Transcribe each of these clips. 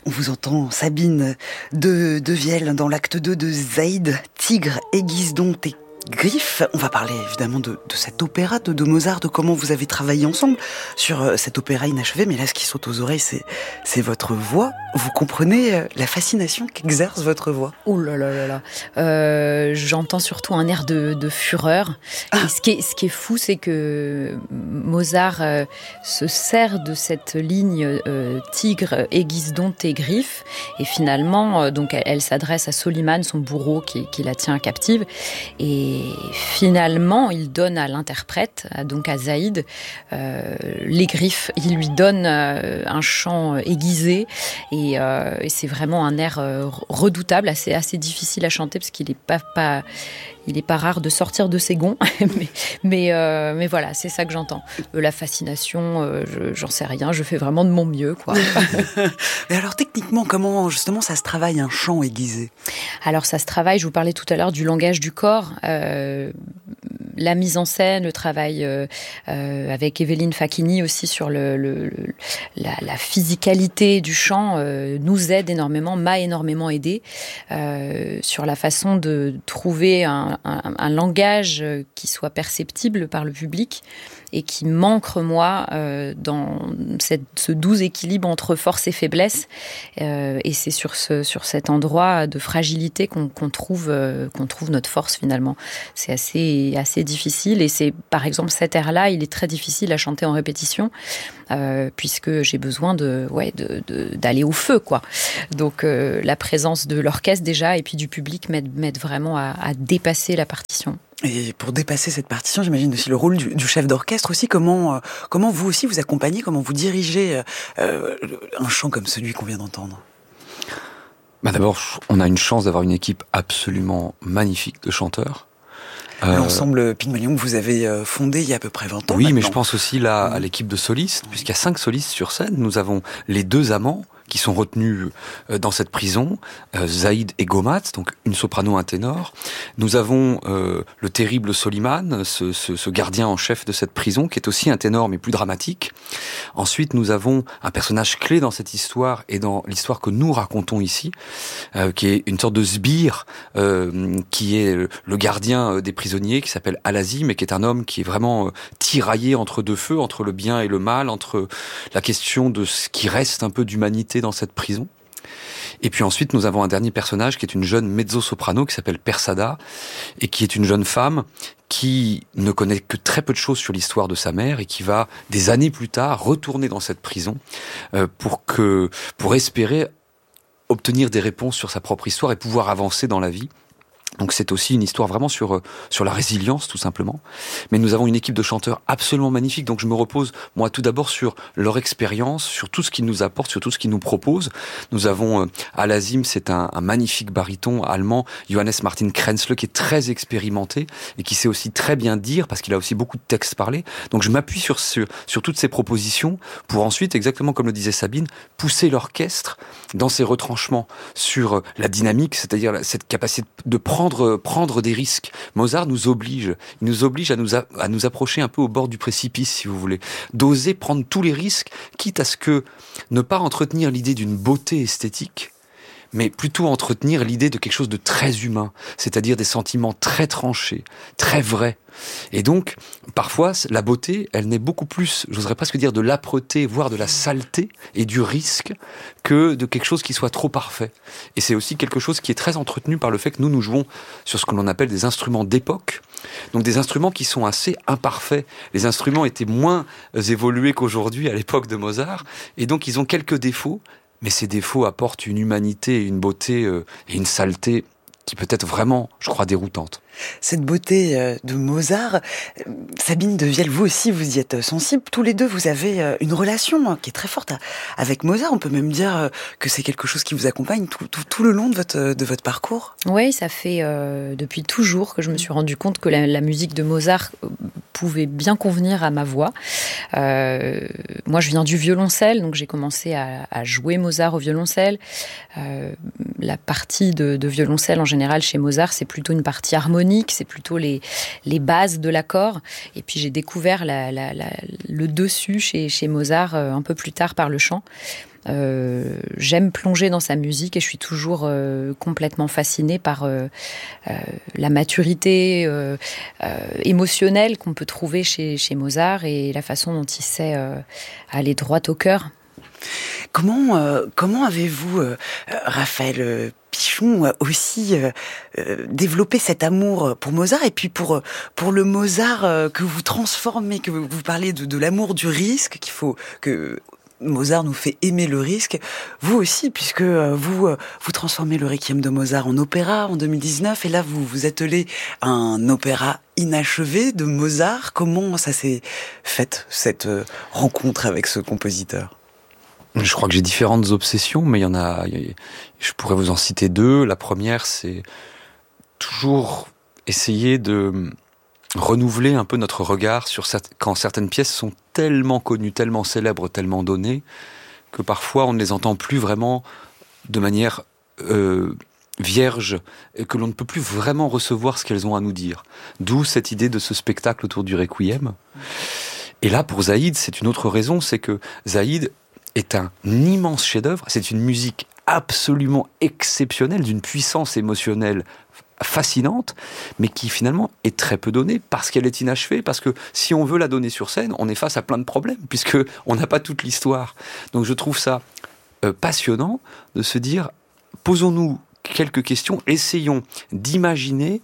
On vous entend Sabine de Vielle dans l'acte 2 de Zaïd, Tigre, aiguise donc tes griffes. On va parler évidemment de cet opéra de Mozart, de comment vous avez travaillé ensemble sur cet opéra inachevé. Mais là, ce qui saute aux oreilles, c'est votre voix. Vous comprenez la fascination qu'exerce votre voix? Ouh là là là là. J'entends surtout un air de fureur. Ah. Et ce qui est fou, c'est que Mozart se sert de cette ligne Tigre, aiguise donc tes griffes. Et finalement, donc elle s'adresse à Soliman, son bourreau qui la tient captive. Et finalement, il donne à l'interprète, donc à Zaïd, les griffes. Il lui donne un chant aiguisé et c'est vraiment un air redoutable, assez difficile à chanter parce qu'il n'est pas rare de sortir de ses gonds, mais voilà, c'est ça que j'entends. La fascination, j'en sais rien, je fais vraiment de mon mieux, quoi. Mais alors techniquement, comment justement ça se travaille un chant aiguisé? Alors ça se travaille, je vous parlais tout à l'heure du langage du corps, la mise en scène, le travail avec Evelyne Facchini aussi sur la physicalité du chant nous aide énormément, m'a énormément aidé sur la façon de trouver un langage qui soit perceptible par le public et qui m'ancre, moi, dans ce doux équilibre entre force et faiblesse. Et c'est sur cet endroit de fragilité qu'on trouve notre force, finalement. C'est assez difficile. Et c'est, par exemple, cet air-là, il est très difficile à chanter en répétition, puisque j'ai besoin d'aller au feu, quoi. Donc, la présence de l'orchestre, déjà, et puis du public m'aide vraiment à dépasser la partition. Et pour dépasser cette partition, j'imagine aussi le rôle du chef d'orchestre aussi. Comment vous aussi vous accompagnez, comment vous dirigez un chant comme celui qu'on vient d'entendre? D'abord, on a une chance d'avoir une équipe absolument magnifique de chanteurs. L'ensemble Pygmalion que vous avez fondé il y a à peu près 20 ans. Oui, maintenant. mais je pense aussi là à l'équipe de solistes, puisqu'il y a 5 solistes sur scène. Nous avons les 2 amants qui sont retenus dans cette prison, Zaïd et Gomat, donc une soprano, un ténor. Nous avons le terrible Soliman, ce gardien en chef de cette prison, qui est aussi un ténor, mais plus dramatique. Ensuite, nous avons un personnage clé dans cette histoire, et dans l'histoire que nous racontons ici, qui est une sorte de sbire, qui est le gardien des prisonniers, qui s'appelle Alazim, et qui est un homme qui est vraiment tiraillé entre 2 feux, entre le bien et le mal, entre la question de ce qui reste un peu d'humanité dans cette prison. Et puis ensuite, nous avons un dernier personnage qui est une jeune mezzo-soprano qui s'appelle Persada et qui est une jeune femme qui ne connaît que très peu de choses sur l'histoire de sa mère et qui va, des années plus tard, retourner dans cette prison pour espérer obtenir des réponses sur sa propre histoire et pouvoir avancer dans la vie. Donc c'est aussi une histoire vraiment sur la résilience, tout simplement. Mais nous avons une équipe de chanteurs absolument magnifique, donc je me repose, moi, tout d'abord sur leur expérience, sur tout ce qu'ils nous apportent, sur tout ce qu'ils nous proposent. Nous avons Alazim, c'est un magnifique baryton allemand, Johannes Martin Krenzle, qui est très expérimenté et qui sait aussi très bien dire, parce qu'il a aussi beaucoup de textes parlés. Donc je m'appuie sur toutes ces propositions pour ensuite, exactement comme le disait Sabine, pousser l'orchestre dans ses retranchements sur la dynamique, c'est-à-dire cette capacité de prendre des risques. Mozart nous oblige à nous approcher un peu au bord du précipice, si vous voulez, d'oser prendre tous les risques, quitte à ce que ne pas entretenir l'idée d'une beauté esthétique, mais plutôt entretenir l'idée de quelque chose de très humain, c'est-à-dire des sentiments très tranchés, très vrais. Et donc, parfois, la beauté, elle naît beaucoup plus, j'oserais presque dire, de l'âpreté, voire de la saleté et du risque, que de quelque chose qui soit trop parfait. Et c'est aussi quelque chose qui est très entretenu par le fait que nous jouons sur ce que l'on appelle des instruments d'époque, donc des instruments qui sont assez imparfaits. Les instruments étaient moins évolués qu'aujourd'hui à l'époque de Mozart, et donc ils ont quelques défauts, mais ces défauts apportent une humanité, une beauté et une saleté qui peut être vraiment, je crois, déroutante. Cette beauté de Mozart, Sabine de Vielle, vous aussi, vous y êtes sensible. Tous les deux, vous avez une relation qui est très forte avec Mozart. On peut même dire que c'est quelque chose qui vous accompagne tout le long de votre parcours. Oui, ça fait depuis toujours que je me suis rendu compte que la musique de Mozart pouvait bien convenir à ma voix. Moi, je viens du violoncelle, donc j'ai commencé à jouer Mozart au violoncelle. la partie de violoncelle en général chez Mozart, c'est plutôt une partie harmonique, c'est plutôt les bases de l'accord. Et puis j'ai découvert le dessus chez Mozart un peu plus tard par le chant. J'aime plonger dans sa musique et je suis toujours complètement fascinée par la maturité émotionnelle qu'on peut trouver chez Mozart et la façon dont il sait aller droit au cœur. Comment avez-vous, Raphaël Pichon, aussi développé cet amour pour Mozart et puis pour le Mozart que vous transformez, que vous parlez de l'amour du risque, qu'il faut que Mozart nous fait aimer le risque, vous aussi, puisque vous transformez le Requiem de Mozart en opéra en 2019, et là vous attelez un opéra inachevé de Mozart. Comment ça s'est fait, cette rencontre avec ce compositeur ? Je crois que j'ai différentes obsessions, mais il y en a. Je pourrais vous en citer deux. La première, c'est toujours essayer de renouveler un peu notre regard sur quand certaines pièces sont tellement connues, tellement célèbres, tellement données, que parfois on ne les entend plus vraiment de manière vierge, et que l'on ne peut plus vraiment recevoir ce qu'elles ont à nous dire. D'où cette idée de ce spectacle autour du Requiem. Et là, pour Zaïd, c'est une autre raison, c'est que Zaïd est un immense chef-d'œuvre. C'est une musique absolument exceptionnelle, d'une puissance émotionnelle fascinante, mais qui finalement est très peu donnée parce qu'elle est inachevée, parce que si on veut la donner sur scène, on est face à plein de problèmes, puisque on n'a pas toute l'histoire. Donc je trouve ça passionnant de se dire, posons-nous quelques questions, essayons d'imaginer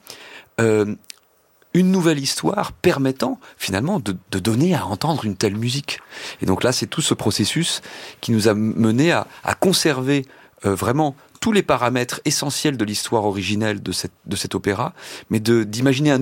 une nouvelle histoire permettant finalement de donner à entendre une telle musique. Et donc là, c'est tout ce processus qui nous a mené à conserver vraiment tous les paramètres essentiels de l'histoire originelle de cet opéra, mais d'imaginer un